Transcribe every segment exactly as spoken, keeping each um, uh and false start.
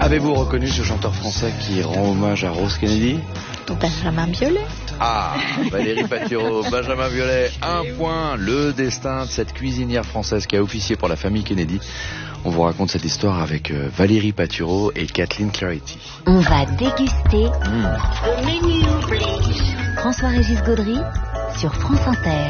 Avez-vous reconnu ce chanteur français qui rend hommage à Rose Kennedy? Benjamin Biolay. Ah, Valérie Patureau, Benjamin Biolay, un point, le destin de cette cuisinière française qui a officié pour la famille Kennedy. On vous raconte cette histoire avec euh, Valérie Patureau et Kathleen Clarity. On va déguster Mmh. le menu, please. François-Régis Gaudry sur France Inter.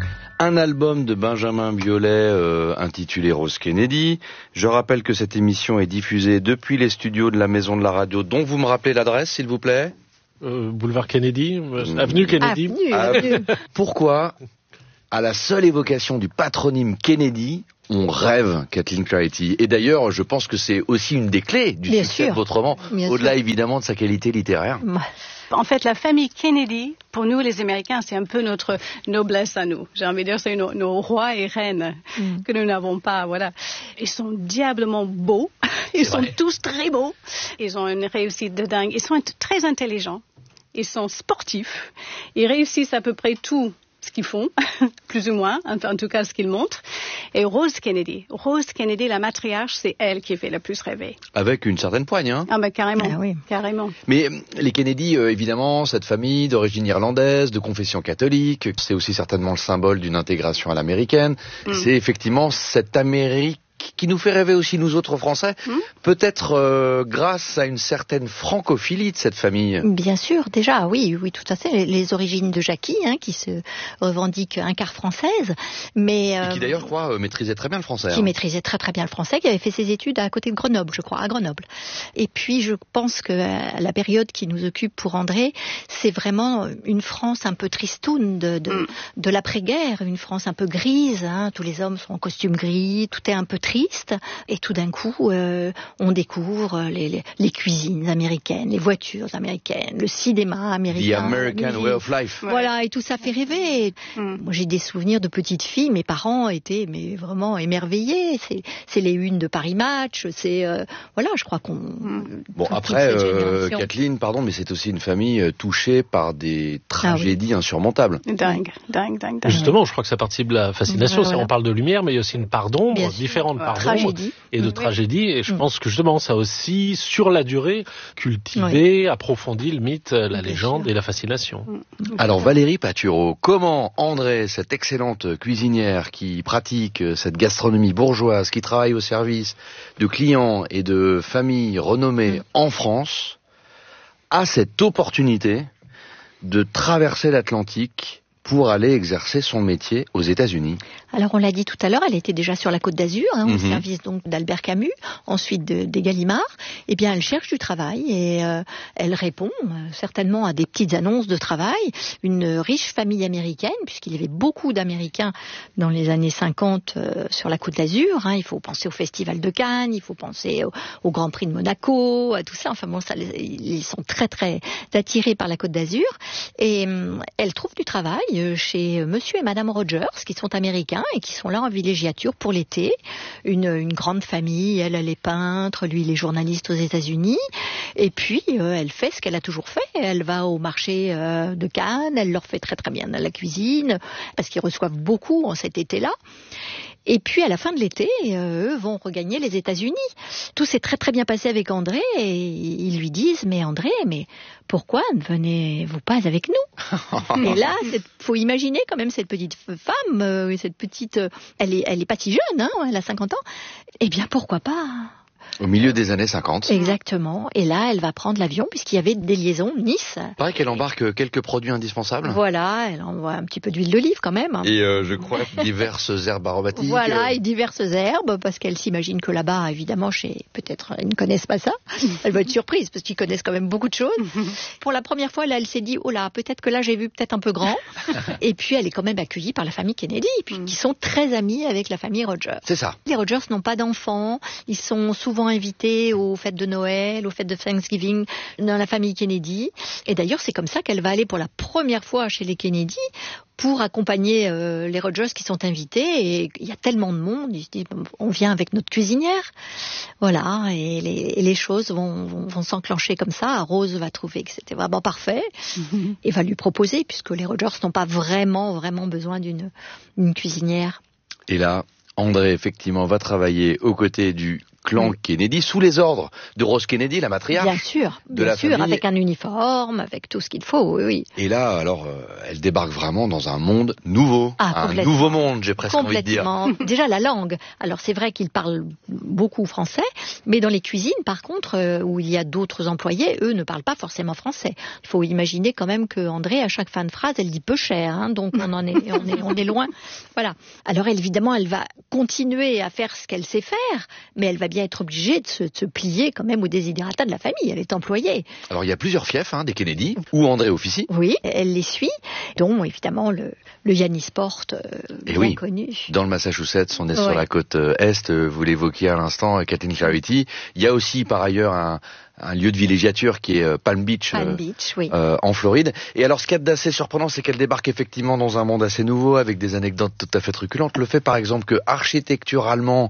Un album de Benjamin Biolay euh, intitulé Rose Kennedy. Je rappelle que cette émission est diffusée depuis les studios de la Maison de la Radio, dont vous me rappelez l'adresse, s'il vous plaît. Euh, boulevard Kennedy, euh, avenue Kennedy. Avenue, Ah, avenue. Pourquoi, à la seule évocation du patronyme Kennedy, on rêve, Kathleen Clarity? Et d'ailleurs, je pense que c'est aussi une des clés du Bien succès sûr. de votre roman, Bien au-delà sûr. évidemment de sa qualité littéraire. En fait, la famille Kennedy, pour nous les Américains, c'est un peu notre noblesse à nous. J'ai envie de dire, c'est nos, nos rois et reines Mm. que nous n'avons pas. Voilà, ils sont diablement beaux. Ils sont vrai. tous très beaux. Ils ont une réussite de dingue. Ils sont int- très intelligents. Ils sont sportifs. Ils réussissent à peu près tout ce qu'ils font, plus ou moins, en, en tout cas ce qu'ils montrent. Et Rose Kennedy, Rose Kennedy, la matriarche, c'est elle qui fait le plus rêver. Avec une certaine poigne, hein. Ah ben carrément, Ah oui. carrément. Mais euh, les Kennedy, euh, évidemment, cette famille d'origine irlandaise, de confession catholique, c'est aussi certainement le symbole d'une intégration à l'américaine. Mm. C'est effectivement cette Amérique qui nous fait rêver aussi, nous autres Français, Mm. peut-être euh, grâce à une certaine francophilie de cette famille. Bien sûr, déjà, oui, oui, tout à fait. Les, les origines de Jackie, hein, qui se revendique un quart française, mais Et euh, qui d'ailleurs, je crois, euh, maîtrisait très bien le français. qui hein. maîtrisait très très bien le français, qui avait fait ses études à côté de Grenoble, je crois, à Grenoble. Et puis je pense que euh, la période qui nous occupe pour André, c'est vraiment une France un peu tristoune de, de, Mm. de l'après-guerre, une France un peu grise, hein, tous les hommes sont en costume gris, tout est un peu triste, et tout d'un coup, euh, on découvre les, les, les cuisines américaines, les voitures américaines, le cinéma The américain. American oui. Way of Life. Ouais. Voilà, et tout ça fait rêver. Mm. Moi, j'ai des souvenirs de petite fille. Mes parents étaient mais vraiment émerveillés. C'est, c'est les unes de Paris Match. C'est euh, voilà, je crois qu'on. Mm. Bon, toute après, cette euh, génération. Kathleen, pardon, mais c'est aussi une famille euh, touchée par des tragédies insurmontables. Dingue, dingue, dingue, dingue. Justement, je crois que ça participe de la fascination. Ouais, C'est- voilà. On parle de lumière, mais il y a aussi une part d'ombre, Bien sûr. différentes Ouais. parts d'ombre Tragédie. et de Oui. tragédie. Et je Mm. pense que justement, ça a aussi, sur la durée, cultivé, approfondi le mythe, la Bien légende sûr. et la fascination. Alors Valérie Patureau, comment André, cette excellente cuisinière qui pratique cette gastronomie bourgeoise, qui travaille au service de clients et de familles renommées en France, a cette opportunité de traverser l'Atlantique pour aller exercer son métier aux États-Unis? Alors on l'a dit tout à l'heure, elle était déjà sur la Côte d'Azur, hein, Mhm. au service donc d'Albert Camus, ensuite de, des Gallimards. Eh bien, elle cherche du travail et euh, elle répond euh, certainement à des petites annonces de travail. Une riche famille américaine, puisqu'il y avait beaucoup d'Américains dans les années cinquante euh, sur la Côte d'Azur. Hein. Il faut penser au Festival de Cannes, il faut penser au, au Grand Prix de Monaco, à tout ça. Enfin bon, ça, les- ils sont très très attirés par la Côte d'Azur. Et euh, elle trouve du travail euh, chez euh, Monsieur et Madame Rogers, qui sont américains et qui sont là en villégiature pour l'été. Une, une grande famille, elle, elle est peintre, lui, il est journaliste aux États-Unis. Et puis, euh, elle fait ce qu'elle a toujours fait. Elle va au marché euh, de Cannes, elle leur fait très très bien la cuisine, parce qu'ils reçoivent beaucoup en cet été-là. Et puis, à la fin de l'été, euh, eux vont regagner les États-Unis. Tout s'est très très bien passé avec André et ils lui disent, mais André, mais pourquoi ne venez-vous pas avec nous? Et là, il faut imaginer quand même cette petite femme, euh, cette petite, euh, elle est, elle est pas si jeune, hein, elle a cinquante ans. Eh bien, pourquoi pas? Au milieu des années cinquante. Exactement. Et là, elle va prendre l'avion puisqu'il y avait des liaisons Nice. Il paraît qu'elle embarque quelques produits indispensables. Voilà, elle envoie un petit peu d'huile d'olive quand même. Et euh, je crois diverses herbes aromatiques. Voilà, et diverses herbes, parce qu'elle s'imagine que là-bas, évidemment, chez peut-être ils ne connaissent pas ça. Elle va être surprise, parce qu'ils connaissent quand même beaucoup de choses. Pour la première fois, là, elle s'est dit, oh là, peut-être que là, j'ai vu peut-être un peu grand. Et puis, elle est quand même accueillie par la famille Kennedy, puis, qui sont très amis avec la famille Rogers. C'est ça. Les Rogers n'ont pas d'enfants, ils sont souvent invités aux fêtes de Noël, aux fêtes de Thanksgiving dans la famille Kennedy. Et d'ailleurs, c'est comme ça qu'elle va aller pour la première fois chez les Kennedy pour accompagner euh, les Rogers qui sont invités. Et il y a tellement de monde, ils se disent, on vient avec notre cuisinière. Voilà, et les, et les choses vont, vont, vont s'enclencher comme ça. Rose va trouver que c'était vraiment parfait et va lui proposer, puisque les Rogers n'ont pas vraiment, vraiment besoin d'une, d'une cuisinière. Et là, André, effectivement, va travailler aux côtés du clan oui. Kennedy, sous les ordres de Rose Kennedy, la matriarche. Bien sûr, de bien la sûr, famille. avec un uniforme, avec tout ce qu'il faut, oui, oui. Et là, alors, euh, elle débarque vraiment dans un monde nouveau. Ah, un nouveau monde, j'ai presque envie de dire. Complètement. Déjà, la langue. Alors, c'est vrai qu'ils parlent beaucoup français, mais dans les cuisines, par contre, euh, où il y a d'autres employés, eux ne parlent pas forcément français. Il faut imaginer quand même que André, à chaque fin de phrase, elle dit peu cher, hein, donc on en est, on est, on est loin. Voilà. Alors, elle, évidemment, elle va continuer à faire ce qu'elle sait faire, mais elle va bien être obligée de se, de se plier quand même aux desiderata de la famille. Elle est employée. Alors, il y a plusieurs fiefs, hein, des Kennedy, où André officie. Oui, elle les suit, dont évidemment le, le Yannisport, euh, Et bien oui, connu. dans le Massachusetts, on est Ouais. sur la côte euh, est, euh, vous l'évoquiez à l'instant, euh, Kathleen Clarity. Il y a aussi par ailleurs un, un lieu de villégiature qui est euh, Palm Beach, Palm euh, Beach, oui. euh, en Floride. Et alors, ce qu'il y a d'assez surprenant, c'est qu'elle débarque effectivement dans un monde assez nouveau, avec des anecdotes tout à fait truculentes. Le fait, par exemple, que architecturalement,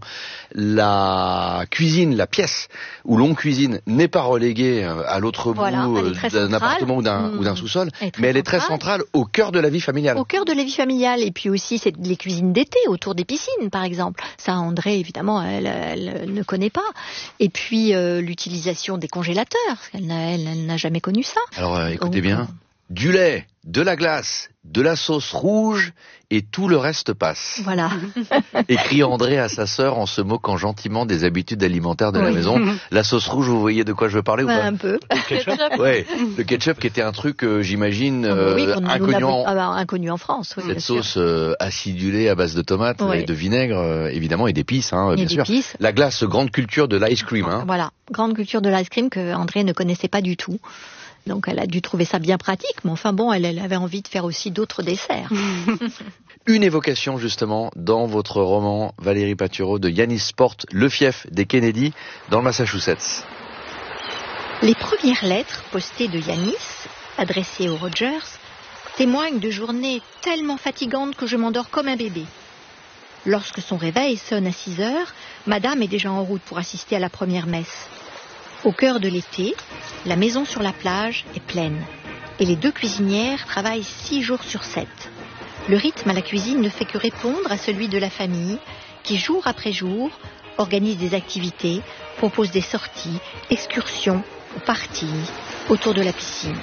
la cuisine, la pièce où l'on cuisine, n'est pas reléguée euh, à l'autre Voilà, bout elle est euh, très d'un centrale. appartement ou d'un Mmh. ou d'un sous-sol, Elle est très mais elle est très centrale. centrale au cœur de la vie familiale. Au cœur de la vie familiale, et puis aussi c'est les cuisines d'été autour des piscines, par exemple. Ça, André, évidemment, elle, elle ne connaît pas. Et puis euh, l'utilisation des congélateurs, parce qu'elle n'a, elle, elle n'a jamais connu ça. Alors, euh, écoutez Donc, bien, euh, du lait, de la glace, de la sauce rouge, et tout le reste passe. Voilà. Écrit André à sa sœur en se moquant gentiment des habitudes alimentaires de la Oui. maison. La sauce rouge, vous voyez de quoi je veux parler ou Ouais, pas? un peu. Ouais, le ketchup qui était un truc, euh, j'imagine, euh, Oui, qu'on- nous inconnu, l'avons- en- ah bah, inconnu en France. Oui, cette bien sûr. sauce euh, acidulée à base de tomates Ouais. et de vinaigre, euh, évidemment, et d'épices, hein, Et bien sûr. d'épices. La glace, grande culture de l'ice cream. Hein. Voilà, grande culture de l'ice cream que André ne connaissait pas du tout. Donc elle a dû trouver ça bien pratique, mais enfin bon, elle, elle avait envie de faire aussi d'autres desserts. Une évocation justement dans votre roman Valérie Patureau de Yannisport, le fief des Kennedy dans le Massachusetts. Les premières lettres postées de Yanis, adressées aux Rogers, témoignent de journées tellement fatigantes que je m'endors comme un bébé. Lorsque son réveil sonne à six heures, Madame est déjà en route pour assister à la première messe. Au cœur de l'été, la maison sur la plage est pleine et les deux cuisinières travaillent six jours sur sept. Le rythme à la cuisine ne fait que répondre à celui de la famille qui, jour après jour, organise des activités, propose des sorties, excursions ou parties autour de la piscine.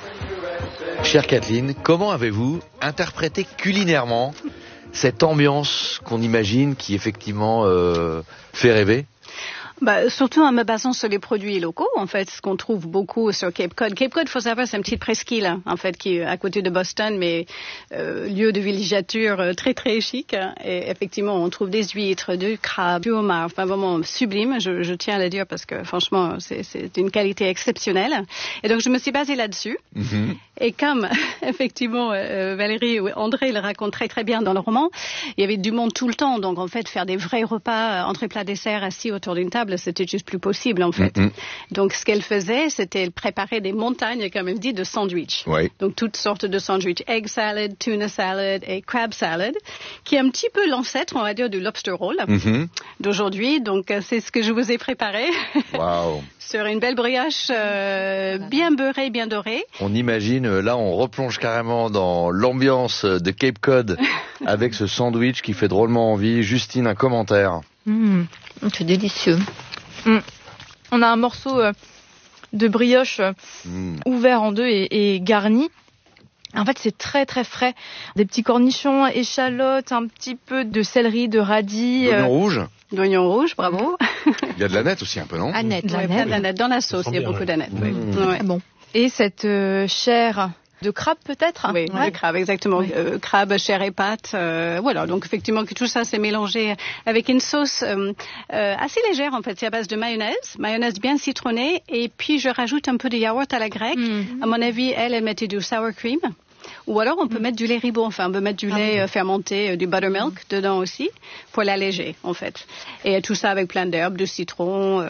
Chère Kathleen, comment avez-vous interprété culinairement cette ambiance qu'on imagine qui effectivement euh, fait rêver? Bah, surtout en me basant sur les produits locaux, en fait, ce qu'on trouve beaucoup sur Cape Cod. Cape Cod, faut savoir, c'est une petite presqu'île, hein, en fait, qui est à côté de Boston, mais euh, lieu de villégiature euh, très très chic. Hein, et effectivement, on trouve des huîtres, du crabe, du homard, enfin vraiment sublime. Je, je tiens à le dire parce que franchement, c'est, c'est d'une qualité exceptionnelle. Et donc, je me suis basée là-dessus. Mm-hmm. Et comme effectivement euh, Valérie ou André le racontent très très bien dans le roman, il y avait du monde tout le temps. Donc en fait, faire des vrais repas, entrée plat dessert, assis autour d'une table, c'était juste plus possible en fait. Mm-hmm. Donc ce qu'elle faisait, c'était préparer des montagnes, comme elle dit, de sandwichs. Oui. Donc toutes sortes de sandwichs, egg salad, tuna salad et crab salad, qui est un petit peu l'ancêtre, on va dire, du lobster roll Mm-hmm. d'aujourd'hui. Donc euh, c'est ce que je vous ai préparé. Waouh. Sur une belle brioche euh, bien beurrée, bien dorée. On imagine, euh, là on replonge carrément dans l'ambiance de Cape Cod avec ce sandwich qui fait drôlement envie. Justine, un commentaire. Mmh, c'est délicieux. Mm. On a un morceau euh, de brioche euh, Mm. ouvert en deux et, et garni. En fait, c'est très très frais. Des petits cornichons, échalotes, un petit peu de céleri, de radis. L'oignon euh, rouge. D'oignon rouge, bravo. Il y a de la nette aussi un peu, non? Annette, Ouais, plein d'aneth. Dans la sauce, Ça il y a sent beaucoup bien, ouais. d'aneth. Oui. Mmh. Ouais. Ah bon. et cette euh, chair de crabe peut-être. Oui, Ouais. le crabe, exactement. Oui. Euh, crabe, chair et pâte. Euh, voilà, donc effectivement, que tout ça s'est mélangé avec une sauce euh, euh, assez légère, en fait. C'est à base de mayonnaise, mayonnaise bien citronnée, et puis je rajoute un peu de yaourt à la grecque. Mm. À mon avis, elle, elle mettait du sour cream. Ou alors, on peut mettre du lait ribot, enfin, on peut mettre du Ah lait oui. euh, fermenté, euh, du buttermilk dedans aussi, pour l'alléger, en fait. Et tout ça avec plein d'herbes, de citron, euh,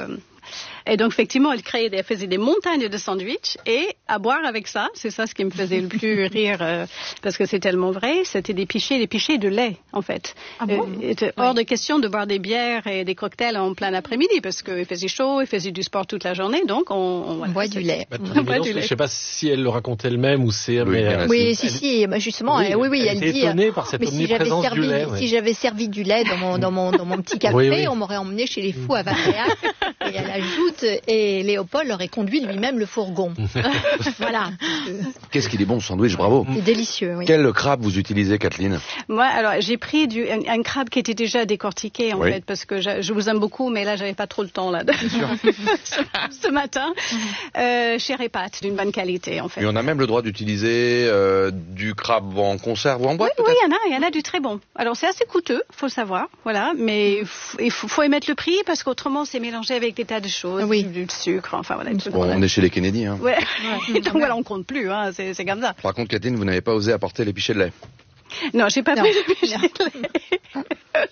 Et donc, effectivement, elle créait, elle faisait des montagnes de sandwichs et à boire avec ça, c'est ça ce qui me faisait le plus rire euh, parce que c'est tellement vrai, c'était des pichets, des pichets de lait, en fait. Ah bon? Il était hors de question de boire des bières et des cocktails en plein après-midi parce qu'il faisait chaud, il faisait du sport toute la journée, donc on, on, on boit du lait. Bah, On boit du je lait. ne sais pas si elle le racontait elle-même ou c'est... Oui, mais, bien euh, Oui, si, elle- si, bah, justement, Oui, euh, oui, oui, elle elle était dit. étonnée par cette mais si j'avais omniprésence servi, du lait, ouais. si j'avais servi du lait dans mon, dans mon, dans mon petit café, Oui, oui. on m'aurait emmené chez les fous à Valréal. Et elle ajoute, et Léopold aurait conduit lui-même le fourgon. Voilà. Qu'est-ce qu'il est bon ce sandwich, bravo. C'est délicieux, oui. Quel crabe vous utilisez, Kathleen? Moi, alors, j'ai pris du, un, un crabe qui était déjà décortiqué, en Oui. fait, parce que je, je vous aime beaucoup, mais là, j'avais pas trop le temps, là, de, ce, ce matin. Euh, chair et pâte, d'une bonne qualité, en fait. Et on a même le droit d'utiliser euh, du crabe en conserve ou en Oui, boîte, oui, peut-être? il y en a, il y en a du très bon. Alors, c'est assez coûteux, faut le savoir, voilà, mais il faut, faut émettre le prix, parce qu'autrement, c'est mélangé avec des tas de choses, Oui. du, du sucre, enfin, voilà. tout- Bon, on est chez les Kennedy, hein. Ouais. Donc, voilà, on compte plus, hein, c'est, c'est comme ça. Par contre, Kathleen, vous n'avez pas osé apporter les pichets de lait. Non, j'ai pas Non. pris de pichet de lait.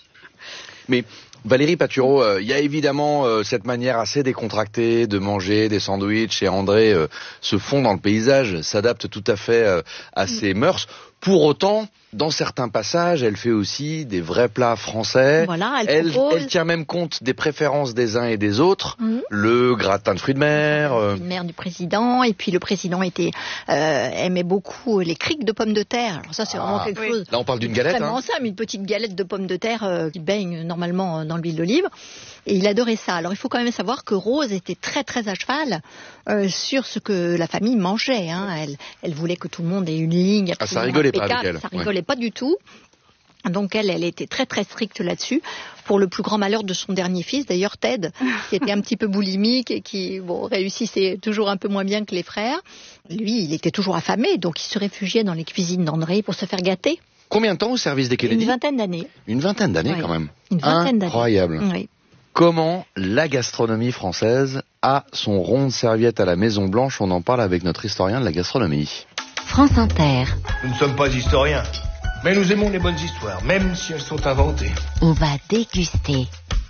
Mais Valérie Patureau, euh, il y a évidemment euh, cette manière assez décontractée de manger des sandwichs et André euh, se fond dans le paysage, s'adapte tout à fait euh, à ses mœurs. Pour autant, dans certains passages, elle fait aussi des vrais plats français. Voilà, elle, Elle, propose. elle tient même compte des préférences des uns et des autres. Mhm. Le gratin de fruits de mer. euh, Une mère du président, et puis le président était euh, aimait beaucoup les criques de pommes de terre. Alors ça, c'est vraiment Ah. quelque Oui. chose. Là, on parle d'une galette. Vraiment Hein. ça, mais une petite galette de pommes de terre euh, qui baigne normalement euh, dans l'huile d'olive. Et il adorait ça. Alors il faut quand même savoir que Rose était très très à cheval euh, sur ce que la famille mangeait. Hein. Elle, elle voulait que tout le monde ait une ligne Ah, ça absolument rigolait pas impeccable. avec elle. Ça rigolait pas du tout. Donc elle, elle était très très stricte là-dessus, pour le plus grand malheur de son dernier fils, d'ailleurs Ted, qui était un petit peu boulimique et qui bon, réussissait toujours un peu moins bien que les frères. Lui, il était toujours affamé, donc il se réfugiait dans les cuisines d'André pour se faire gâter. Combien de temps au service des Kennedy? Une vingtaine d'années. Une vingtaine d'années Ouais. quand même. Une vingtaine d'années. Incroyable. Oui. Comment la gastronomie française a son rond de serviette à la Maison Blanche? On en parle avec notre historien de la gastronomie. France Inter. Nous ne sommes pas historiens, mais nous aimons les bonnes histoires, même si elles sont inventées. On va déguster.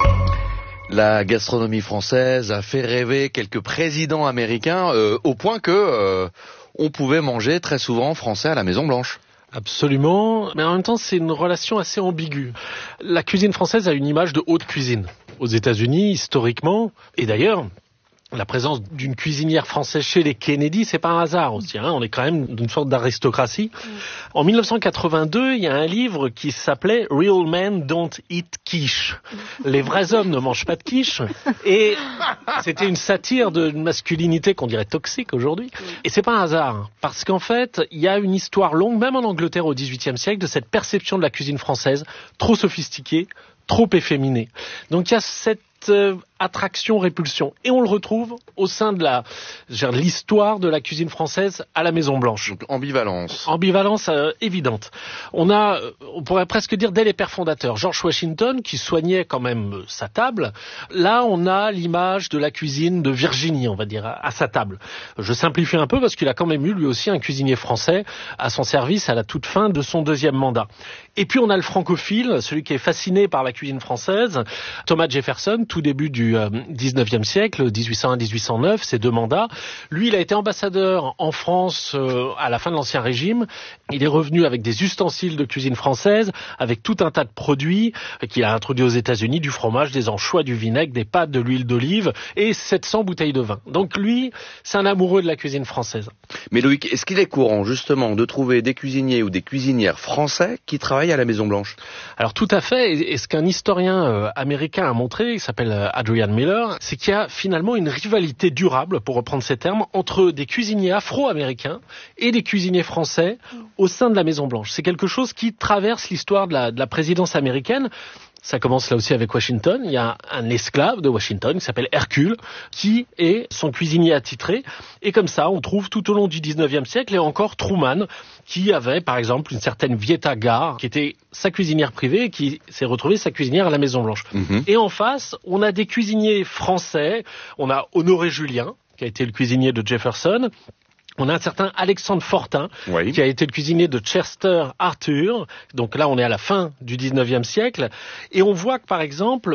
La gastronomie française a fait rêver quelques présidents américains euh, au point que euh, on pouvait manger très souvent français à la Maison Blanche. Absolument, mais en même temps c'est une relation assez ambiguë. La cuisine française a une image de haute cuisine. Aux États-Unis, historiquement, et d'ailleurs, la présence d'une cuisinière française chez les Kennedy, c'est pas un hasard aussi. Hein. On est quand même d'une sorte d'aristocratie. Mm. En dix-neuf cent quatre-vingt-deux, il y a un livre qui s'appelait Real Men Don't Eat Quiche. Les vrais hommes ne mangent pas de quiche. Et c'était une satire de masculinité qu'on dirait toxique aujourd'hui. Et c'est pas un hasard, parce qu'en fait, il y a une histoire longue, même en Angleterre au dix-huitième siècle, de cette perception de la cuisine française trop sophistiquée, trop efféminée. Donc il y a cette euh, attraction-répulsion. Et on le retrouve au sein de la, genre, l'histoire de la cuisine française à la Maison Blanche. Donc ambivalence. Ambivalence euh, évidente. On a, euh, on pourrait presque dire dès les pères fondateurs, George Washington qui soignait quand même euh, sa table. Là, on a l'image de la cuisine de Virginie, on va dire, à, à sa table. Je simplifie un peu parce qu'il a quand même eu lui aussi un cuisinier français à son service à la toute fin de son deuxième mandat. Et puis on a le francophile, celui qui est fasciné par la cuisine française, Thomas Jefferson, tout début du euh, dix-neuvième siècle, dix-huit cent un à dix-huit cent neuf, ses deux mandats. Lui, il a été ambassadeur en France euh, à la fin de l'Ancien Régime. Il est revenu avec des ustensiles de cuisine française, avec tout un tas de produits euh, qu'il a introduits aux États-Unis, du fromage, des anchois, du vinaigre, des pâtes, de l'huile d'olive et sept cents bouteilles de vin. Donc lui, c'est un amoureux de la cuisine française. Mais Loïc, est-ce qu'il est courant justement de trouver des cuisiniers ou des cuisinières français qui travaillent à la Maison Blanche? Alors tout à fait, et ce qu'un historien euh, américain a montré, il s'appelle euh, Adrian Miller, c'est qu'il y a finalement une rivalité durable, pour reprendre ces termes, entre des cuisiniers afro-américains et des cuisiniers français au sein de la Maison Blanche. C'est quelque chose qui traverse l'histoire de la, de la présidence américaine. Ça commence là aussi avec Washington. Il y a un esclave de Washington qui s'appelle Hercule, qui est son cuisinier attitré. Et comme ça, on trouve tout au long du dix-neuvième siècle, et encore Truman, qui avait par exemple une certaine Vieta Gare, qui était sa cuisinière privée, et qui s'est retrouvée sa cuisinière à la Maison-Blanche. Mm-hmm. Et en face, on a des cuisiniers français. On a Honoré Julien, qui a été le cuisinier de Jefferson. On a un certain Alexandre Fortin, oui, qui a été le cuisinier de Chester Arthur. Donc là, on est à la fin du dix-neuvième siècle. Et on voit que, par exemple,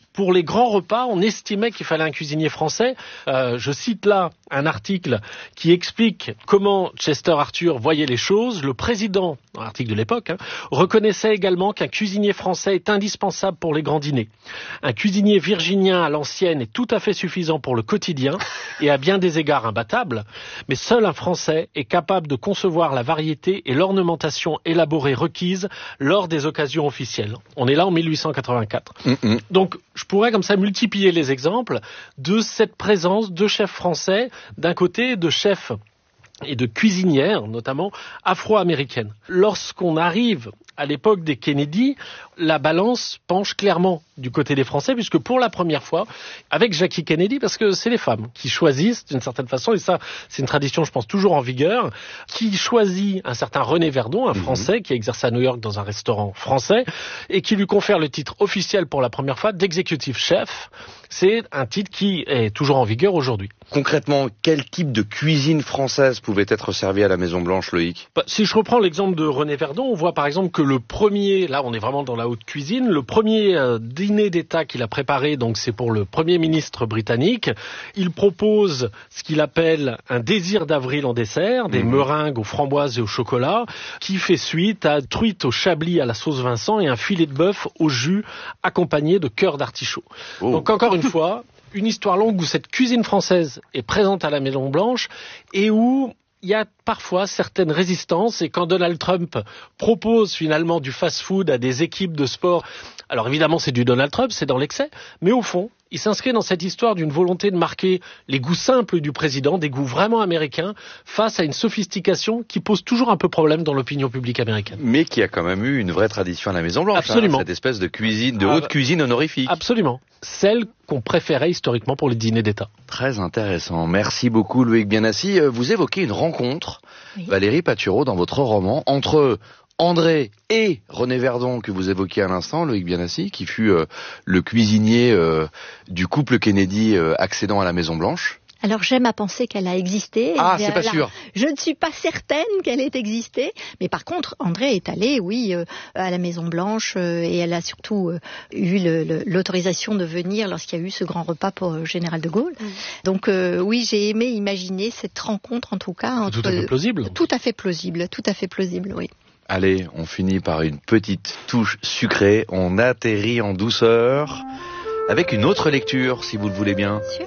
Pour les grands repas, on estimait qu'il fallait un cuisinier français. Euh, je cite là un article qui explique comment Chester Arthur voyait les choses. Le président, dans l'article de l'époque, hein, reconnaissait également qu'un cuisinier français est indispensable pour les grands dîners. Un cuisinier virginien à l'ancienne est tout à fait suffisant pour le quotidien et à bien des égards imbattable, mais seul un Français est capable de concevoir la variété et l'ornementation élaborée requise lors des occasions officielles. On est là en mille huit cent quatre-vingt-quatre. Mm-hmm. Donc, je pourrais comme ça multiplier les exemples de cette présence de chefs français, d'un côté, de chefs et de cuisinières, notamment afro-américaines. Lorsqu'on arrive à l'époque des Kennedy, la balance penche clairement du côté des Français, puisque pour la première fois, avec Jackie Kennedy, parce que c'est les femmes qui choisissent d'une certaine façon, et ça, c'est une tradition, je pense, toujours en vigueur, qui choisit un certain René Verdon, un Français mmh. qui a exercé à New York dans un restaurant français, et qui lui confère le titre officiel pour la première fois d'executive chef. C'est un titre qui est toujours en vigueur aujourd'hui. Concrètement, quel type de cuisine française pouvait être servie à la Maison-Blanche, Loïc ? Bah, si je reprends l'exemple de René Verdon, on voit par exemple que le premier, là on est vraiment dans la haute cuisine, le premier euh, dîner d'État qu'il a préparé, donc c'est pour le Premier ministre britannique, il propose ce qu'il appelle un désir d'avril en dessert, des mmh. meringues aux framboises et au chocolat, qui fait suite à truite au chablis à la sauce Vincent et un filet de bœuf au jus accompagné de cœur d'artichaut. Oh. Donc encore une fois, une histoire longue où cette cuisine française est présente à la Maison-Blanche et où il y a parfois certaines résistances, et quand Donald Trump propose finalement du fast-food à des équipes de sport, alors évidemment c'est du Donald Trump, c'est dans l'excès, mais au fond, il s'inscrit dans cette histoire d'une volonté de marquer les goûts simples du président, des goûts vraiment américains, face à une sophistication qui pose toujours un peu problème dans l'opinion publique américaine. Mais qui a quand même eu une vraie tradition à la Maison-Blanche. Absolument. Hein, cette espèce de cuisine, de haute ah, cuisine honorifique. Absolument. Celle qu'on préférait historiquement pour les dîners d'État. Très intéressant. Merci beaucoup, Loïc Bienassi. Vous évoquez une rencontre, oui. Valérie Patureau, dans votre roman, entre André et René Verdon, que vous évoquiez à l'instant, Loïc Bienassi, qui fut euh, le cuisinier euh, du couple Kennedy euh, accédant à la Maison-Blanche. Alors j'aime à penser qu'elle a existé. Ah, c'est pas alors, sûr. Je ne suis pas certaine qu'elle ait existé, mais par contre, André est allé, oui, euh, à la Maison Blanche euh, et elle a surtout euh, eu le, le, l'autorisation de venir lorsqu'il y a eu ce grand repas pour le général de Gaulle. Mmh. Donc euh, oui, j'ai aimé imaginer cette rencontre en tout cas. Entre, tout à fait plausible. Tout à fait plausible, tout à fait plausible, oui. Allez, on finit par une petite touche sucrée. On atterrit en douceur avec une autre lecture, si vous le voulez bien. Bien sûr.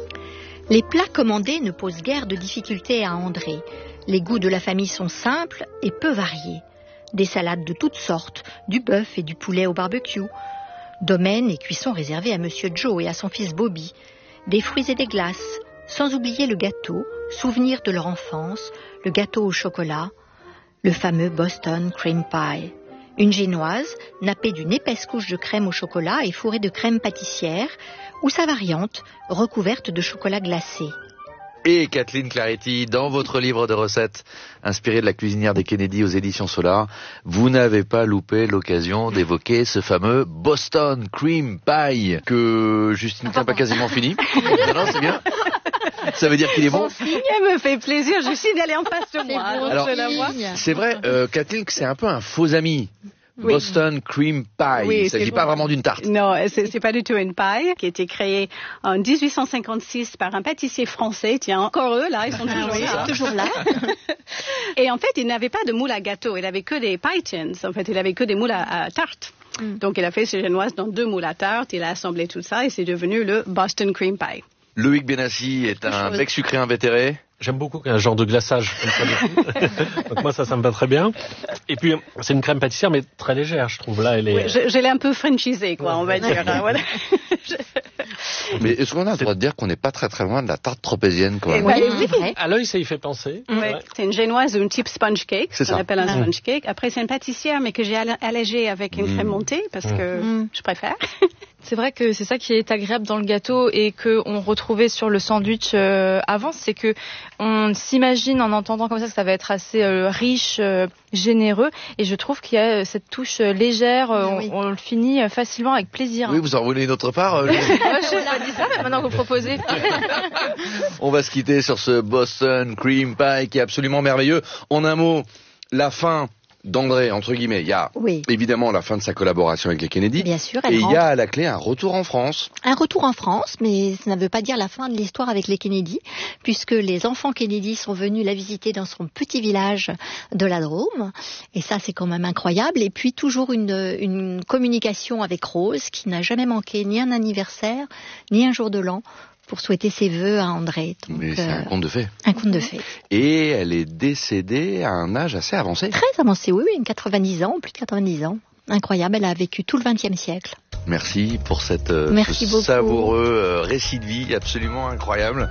Les plats commandés ne posent guère de difficultés à André. Les goûts de la famille sont simples et peu variés. Des salades de toutes sortes, du bœuf et du poulet au barbecue. Domaine et cuisson réservés à Monsieur Joe et à son fils Bobby. Des fruits et des glaces, sans oublier le gâteau, souvenir de leur enfance, le gâteau au chocolat, le fameux Boston Cream Pie. Une génoise, nappée d'une épaisse couche de crème au chocolat et fourrée de crème pâtissière, ou sa variante, recouverte de chocolat glacé. Et Kathleen Claretti, dans votre livre de recettes, inspiré de la cuisinière des Kennedy aux éditions Solar, vous n'avez pas loupé l'occasion d'évoquer ce fameux Boston Cream Pie, que Justine n'a pas quasiment fini. Non, non, c'est bien. Ça veut dire qu'il est bon. Elle me fait plaisir, Justine, elle est en face de moi. Bon, alors, je la vois. C'est vrai, euh, Kathleen, que c'est un peu un faux ami. Oui. Boston Cream Pie. Oui, il ne s'agit pas bon. vraiment d'une tarte. Non, c'est, c'est pas du tout une paille qui a été créée en dix-huit cent cinquante-six par un pâtissier français. Tiens, encore eux, là, ils sont toujours oui, là. toujours là. Et en fait, il n'avait pas de moule à gâteau. Il avait que des pie tins. En fait, il avait que des moules à, à tarte. Mm. Donc, il a fait ses génoises dans deux moules à tarte. Il a assemblé tout ça et c'est devenu le Boston Cream Pie. Loïc Bienassi est un bec sucré invétéré. J'aime beaucoup un genre de glaçage comme ça. Donc moi ça, ça me va très bien. Et puis c'est une crème pâtissière mais très légère, je trouve. Là, elle est. Oui, je, je l'ai un peu franchisée, quoi, ouais. on va dire. Hein, voilà. Mais est-ce qu'on a le droit de dire qu'on n'est pas très très loin de la tarte tropézienne, quoi? Oui, oui. À l'œil, ça y fait penser. Oui. Ouais. C'est une génoise ou une type sponge cake, c'est ce qu'on ça. appelle un mmh. sponge cake. Après, c'est une pâtissière, mais que j'ai allégée avec une mmh. crème montée parce mmh. que mmh. je préfère. C'est vrai que c'est ça qui est agréable dans le gâteau et qu'on retrouvait sur le sandwich euh, avant, c'est que on s'imagine en entendant comme ça que ça va être assez euh, riche, euh, généreux, et je trouve qu'il y a cette touche euh, légère, euh, oui. on, on le finit facilement avec plaisir. Oui, vous en voulez une autre part euh, Moi, je n'ai pas dit ça, mais maintenant que vous proposez. On va se quitter sur ce Boston Cream Pie qui est absolument merveilleux. En un mot, la fin d'André, entre guillemets, il y a Oui. évidemment la fin de sa collaboration avec les Kennedy. Bien sûr, elle et il rentre. y a à la clé un retour en France. Un retour en France, mais ça ne veut pas dire la fin de l'histoire avec les Kennedy, puisque les enfants Kennedy sont venus la visiter dans son petit village de la Drôme, et ça c'est quand même incroyable. Et puis toujours une, une communication avec Rose, qui n'a jamais manqué ni un anniversaire, ni un jour de l'an, pour souhaiter ses vœux à André. Donc, Mais c'est euh, un conte de fées. un conte de fées. Et elle est décédée à un âge assez avancé. Très avancé, oui, oui, une quatre-vingt-dix ans, plus de quatre-vingt-dix ans. Incroyable, elle a vécu tout le vingtième siècle. Merci pour cette, euh, Merci ce beaucoup. savoureux euh, récit de vie absolument incroyable.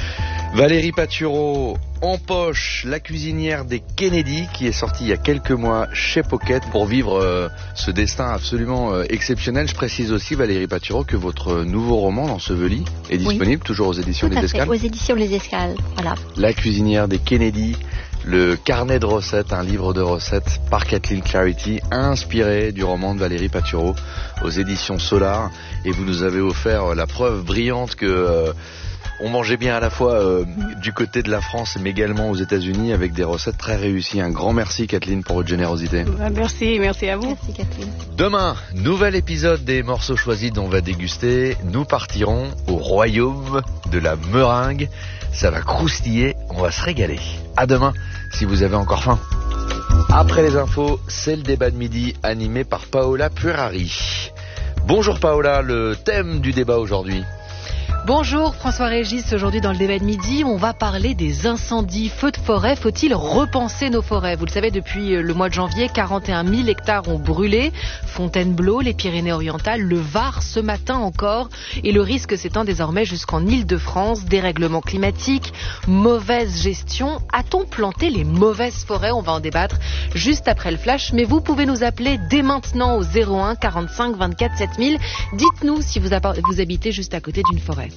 Valérie Patureau, En poche, la cuisinière des Kennedy, qui est sortie il y a quelques mois chez Pocket pour vivre euh, ce destin absolument euh, exceptionnel. Je précise aussi, Valérie Patureau, que votre nouveau roman, L'Enseveli, est disponible, oui. toujours aux éditions Tout Les à Escales. fait, aux éditions Les Escales, voilà. La cuisinière des Kennedy, le carnet de recettes, un livre de recettes par Kathleen Clarity, inspiré du roman de Valérie Patureau aux éditions Solar. Et vous nous avez offert la preuve brillante que euh, on mangeait bien à la fois euh, du côté de la France, mais également aux États-Unis, avec des recettes très réussies. Un grand merci, Kathleen, pour votre générosité. Merci, merci à vous. Merci Kathleen. Demain, nouvel épisode des morceaux choisis dont on va déguster. Nous partirons au royaume de la meringue. Ça va croustiller, on va se régaler. À demain, si vous avez encore faim. Après les infos, c'est le débat de midi animé par Paola Puerari. Bonjour Paola, le thème du débat aujourd'hui. Bonjour François-Régis, aujourd'hui dans le débat de midi, on va parler des incendies, feux de forêt. Faut-il repenser nos forêts ? Vous le savez, depuis le mois de janvier, quarante et un mille hectares ont brûlé. Fontainebleau, les Pyrénées-Orientales, le Var ce matin encore. Et le risque s'étend désormais jusqu'en Île-de-France. Dérèglement climatique, mauvaise gestion. A-t-on planté les mauvaises forêts ? On va en débattre juste après le flash. Mais vous pouvez nous appeler dès maintenant au zéro un quarante-cinq vingt-quatre sept mille. Dites-nous si vous, vous habitez juste à côté d'une forêt.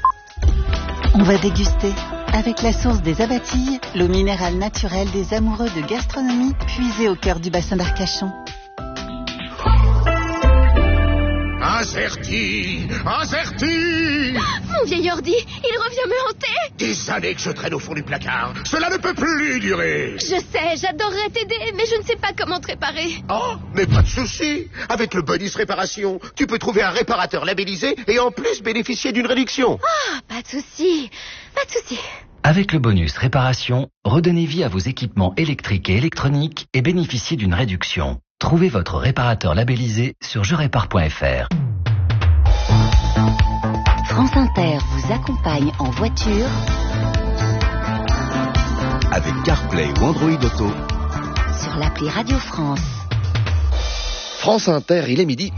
On va déguster avec la source des Abatilles, l'eau minérale naturelle des amoureux de gastronomie puisée au cœur du bassin d'Arcachon. Incerti, incerti. Mon vieil ordi, il revient me hanter. Des années que je traîne au fond du placard. Cela ne peut plus durer. Je sais, j'adorerais t'aider, mais je ne sais pas comment te réparer. Oh, mais pas de souci. Avec le bonus réparation, tu peux trouver un réparateur labellisé et en plus bénéficier d'une réduction. Ah, pas de souci, pas de souci. Avec le bonus réparation, redonnez vie à vos équipements électriques et électroniques et bénéficiez d'une réduction. Trouvez votre réparateur labellisé sur je répare point f r. France Inter vous accompagne en voiture avec CarPlay ou Android Auto sur l'appli Radio France. France Inter, il est midi.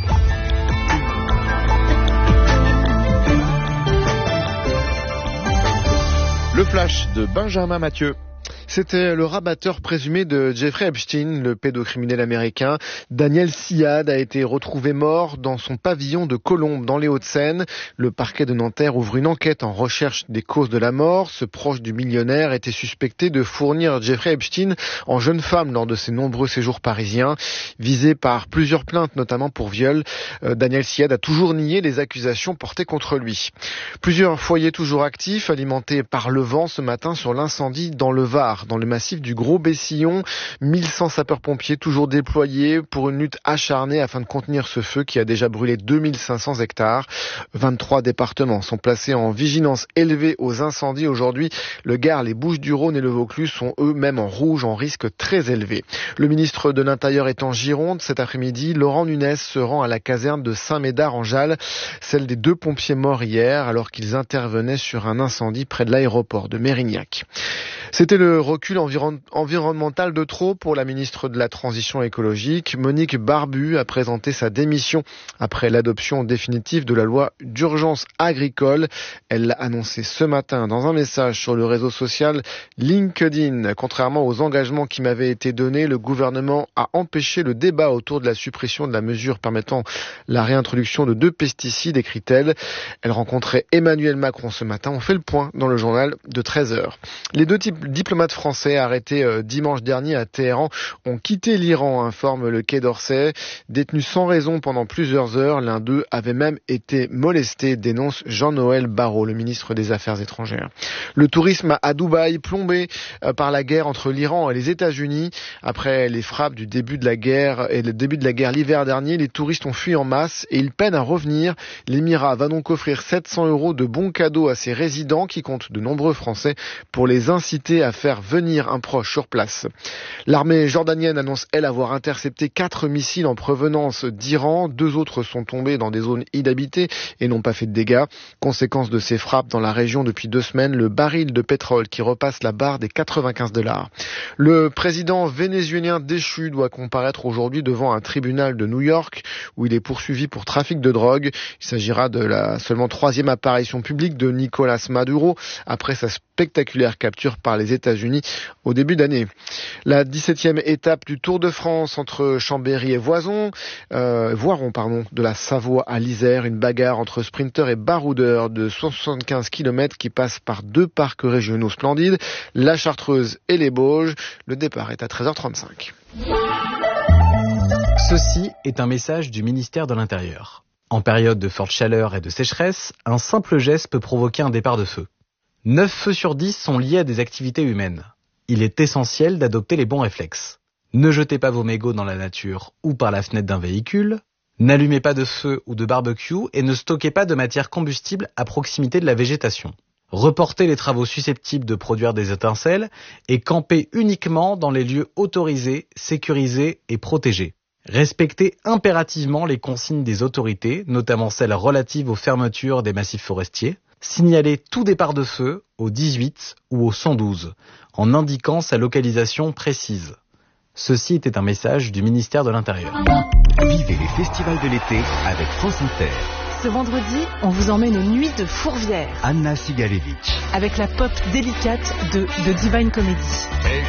Le flash de Benjamin Mathieu. C'était le rabatteur présumé de Jeffrey Epstein, le pédocriminel américain. Daniel Siad a été retrouvé mort dans son pavillon de Colombes, dans les Hauts-de-Seine. Le parquet de Nanterre ouvre une enquête en recherche des causes de la mort. Ce proche du millionnaire était suspecté de fournir Jeffrey Epstein en jeune femme lors de ses nombreux séjours parisiens. Visé par plusieurs plaintes, notamment pour viol, Daniel Siad a toujours nié les accusations portées contre lui. Plusieurs foyers toujours actifs, alimentés par le vent ce matin sur l'incendie dans le Var. Dans le massif du Gros-Bessillon, mille cent sapeurs-pompiers toujours déployés pour une lutte acharnée afin de contenir ce feu qui a déjà brûlé deux mille cinq cents hectares. vingt-trois départements sont placés en vigilance élevée aux incendies. Aujourd'hui, le Gard, les Bouches-du-Rhône et le Vaucluse sont eux-mêmes en rouge, en risque très élevé. Le ministre de l'Intérieur est en Gironde. Cet après-midi, Laurent Nunez se rend à la caserne de Saint-Médard en Jalles, celle des deux pompiers morts hier alors qu'ils intervenaient sur un incendie près de l'aéroport de Mérignac. C'était le recul environ, environnemental de trop pour la ministre de la Transition écologique. Monique Barbu a présenté sa démission après l'adoption définitive de la loi d'urgence agricole. Elle l'a annoncé ce matin dans un message sur le réseau social LinkedIn. Contrairement aux engagements qui m'avaient été donnés, le gouvernement a empêché le débat autour de la suppression de la mesure permettant la réintroduction de deux pesticides, écrit-elle. Elle rencontrait Emmanuel Macron ce matin. On fait le point dans le journal de treize heures. Les deux types diplomates français Français arrêtés euh, dimanche dernier à Téhéran ont quitté l'Iran, informe le Quai d'Orsay. Détenus sans raison pendant plusieurs heures, l'un d'eux avait même été molesté, dénonce Jean-Noël Barrot, le ministre des Affaires étrangères. Le tourisme à Dubaï plombé euh, par la guerre entre l'Iran et les États-Unis. Après les frappes du début de la guerre et le début de la guerre l'hiver dernier, les touristes ont fui en masse et ils peinent à revenir. L'Émirat va donc offrir sept cents euros de bons cadeaux à ses résidents qui comptent de nombreux Français pour les inciter à faire venir un proche sur place. L'armée jordanienne annonce, elle, avoir intercepté quatre missiles en provenance d'Iran. Deux autres sont tombés dans des zones inhabitées et n'ont pas fait de dégâts. Conséquence de ces frappes dans la région depuis deux semaines, le baril de pétrole qui repasse la barre des quatre-vingt-quinze dollars. Le président vénézuélien déchu doit comparaître aujourd'hui devant un tribunal de New York où il est poursuivi pour trafic de drogue. Il s'agira de la seulement troisième apparition publique de Nicolás Maduro après sa spectaculaire capture par les États-Unis au début d'année. La dix-septième étape du Tour de France entre Chambéry et Voiron, euh, Voiron pardon, de la Savoie à l'Isère, une bagarre entre sprinteurs et baroudeurs de soixante-quinze kilomètres qui passe par deux parcs régionaux splendides, la Chartreuse et les Bauges. Le départ est à treize heures trente-cinq. Ceci est un message du ministère de l'Intérieur. En période de forte chaleur et de sécheresse, un simple geste peut provoquer un départ de feu. neuf feux sur dix sont liés à des activités humaines. Il est essentiel d'adopter les bons réflexes. Ne jetez pas vos mégots dans la nature ou par la fenêtre d'un véhicule. N'allumez pas de feu ou de barbecue et ne stockez pas de matière combustible à proximité de la végétation. Reportez les travaux susceptibles de produire des étincelles et campez uniquement dans les lieux autorisés, sécurisés et protégés. Respectez impérativement les consignes des autorités, notamment celles relatives aux fermetures des massifs forestiers. Signalez tout départ de feu au dix-huit ou au cent douze, en indiquant sa localisation précise. Ceci était un message du ministère de l'Intérieur. Vivez les festivals de l'été avec France Inter. Ce vendredi, on vous emmène aux Nuits de Fourvière. Anna Sigalevitch. Avec la pop délicate de The Divine Comedy. Et